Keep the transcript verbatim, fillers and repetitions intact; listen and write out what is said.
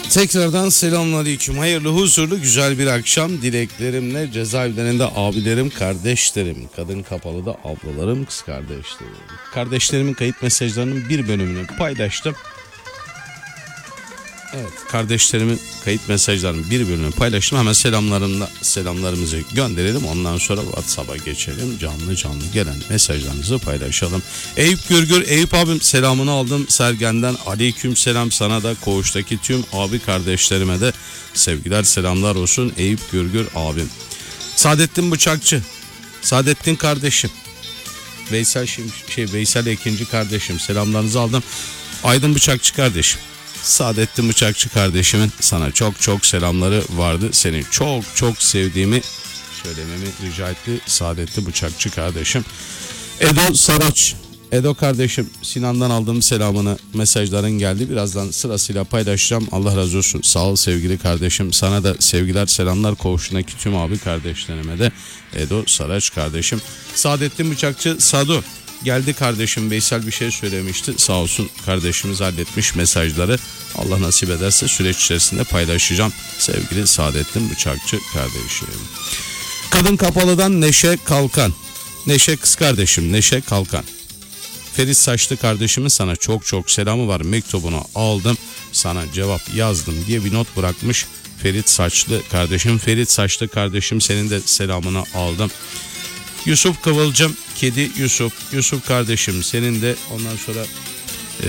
Tekrardan selamünaleyküm. Hayırlı, huzurlu, güzel bir akşam dileklerimle cezaevlerinde abilerim, kardeşlerim, kadın kapalıda ablalarım, kız kardeşlerim. Kardeşlerimin kayıt mesajlarının bir bölümünü paylaştım. Evet, kardeşlerimin kayıt mesajlarının bir bölümünü paylaştım. Hemen selamlarımla selamlarımızı gönderelim. Ondan sonra WhatsApp'a geçelim. Canlı canlı gelen mesajlarınızı paylaşalım. Eyüp Gürgür, Eyüp abim selamını aldım Sergen'den. Aleyküm selam sana da, koğuştaki tüm abi kardeşlerime de sevgiler selamlar olsun Eyüp Gürgür abim. Saadettin Bıçakçı, Saadettin kardeşim. Veysel şey Veysel ikinci kardeşim, selamlarınızı aldım. Aydın Bıçakçı kardeşim. Saadettin Bıçakçı kardeşimin sana çok çok selamları vardı. Seni çok çok sevdiğimi söylememi rica etti Saadettin Bıçakçı kardeşim. Edo Saraç. Edo kardeşim, Sinan'dan aldığım selamını, mesajların geldi. Birazdan sırasıyla paylaşacağım. Allah razı olsun. Sağ ol sevgili kardeşim. Sana da sevgiler selamlar, koğuşundaki tüm abi kardeşlerime de. Edo Saraç kardeşim. Saadettin Bıçakçı Sadu. Geldi kardeşim, Veysel bir şey söylemişti. Sağ olsun kardeşimiz halletmiş mesajları. Allah nasip ederse süreç içerisinde paylaşacağım. Sevgili Saadettin Bıçakçı kardeşim. Kadın Kapalı'dan Neşe Kalkan. Neşe kız kardeşim, Neşe Kalkan. Ferit Saçlı kardeşimin sana çok çok selamı var. Mektubunu aldım, sana cevap yazdım diye bir not bırakmış Ferit Saçlı kardeşim. Ferit Saçlı kardeşim, senin de selamını aldım. Yusuf Kıvılcım, Kedi Yusuf. Yusuf kardeşim, senin de ondan sonra